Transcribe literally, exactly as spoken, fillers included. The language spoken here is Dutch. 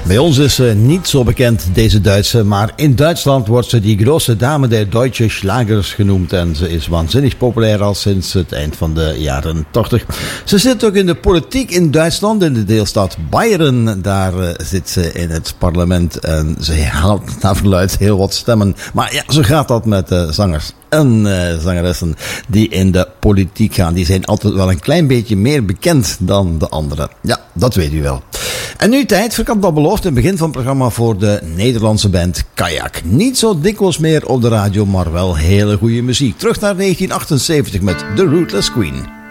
Bij ons is ze niet zo bekend, deze Duitse, maar in Duitsland wordt ze die grote dame der Deutsche Schlagers genoemd en ze is waanzinnig populair al sinds het eind van de jaren tachtig. Ze zit ook in de politiek in Duitsland, in de deelstaat Bayern. Daar uh, zit ze in het parlement en ze haalt naar verluidt heel wat stemmen. Maar ja, zo gaat dat met uh, zangers en uh, zangeressen die in de politiek gaan. Die zijn altijd wel een klein beetje meer bekend dan de anderen. Ja, dat weet u wel. En nu tijd, ik had al beloofd, in het begin van het programma voor de Nederlandse band Kayak. Niet zo dikwijls meer op de radio, maar wel hele goede muziek. Terug naar negentien achtenzeventig met The Rootless Queen.